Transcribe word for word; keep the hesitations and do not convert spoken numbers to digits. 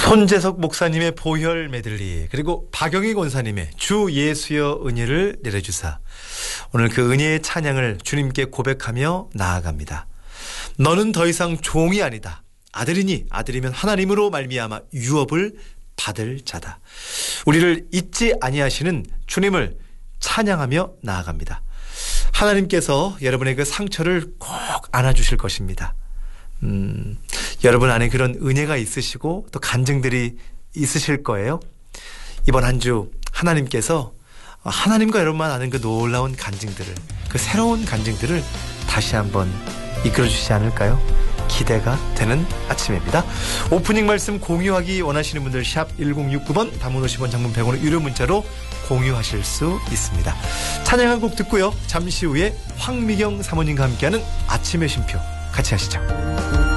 손재석 목사님의 보혈 메들리, 그리고 박영희 권사님의 주 예수여 은혜를 내려주사, 오늘 그 은혜의 찬양을 주님께 고백하며 나아갑니다. 너는 더 이상 종이 아니다. 아들이니 아들이면 하나님으로 말미암아 유업을 받을 자다. 우리를 잊지 아니하시는 주님을 찬양하며 나아갑니다. 하나님께서 여러분의 그 상처를 꼭 안아주실 것입니다. 음, 여러분 안에 그런 은혜가 있으시고 또 간증들이 있으실 거예요. 이번 한 주 하나님께서 하나님과 여러분만 아는 그 놀라운 간증들을, 그 새로운 간증들을 다시 한번 이끌어주시지 않을까요? 기대가 되는 아침입니다. 오프닝 말씀 공유하기 원하시는 분들 샵 일공육구 번, 단문 오십 원, 장문 백 원의 유료 문자로 공유하실 수 있습니다. 찬양 한 곡 듣고요, 잠시 후에 황미경 사모님과 함께하는 아침의 쉼표 같이 하시죠.